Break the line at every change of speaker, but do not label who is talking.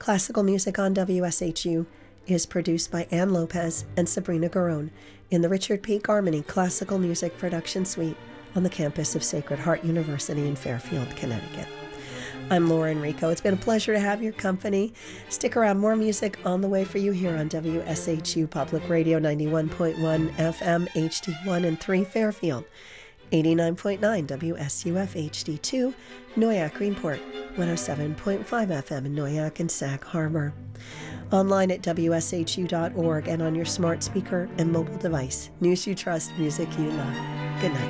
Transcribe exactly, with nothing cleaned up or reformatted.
Classical music on W S H U is produced by Ann Lopez and Sabrina Garone in the Richard P. Garmany Classical Music Production Suite on the campus of Sacred Heart University in Fairfield, Connecticut. I'm Laura Enrico. It's been a pleasure to have your company. Stick around, more music on the way for you here on W S H U Public Radio ninety-one point one F M H D one and three Fairfield, eighty-nine point nine W S U F H D two Noyak Greenport, one oh seven point five F M in Noyak and Sag Harbor. Online at W S H U dot org and on your smart speaker and mobile device. News you trust, music you love. Good night.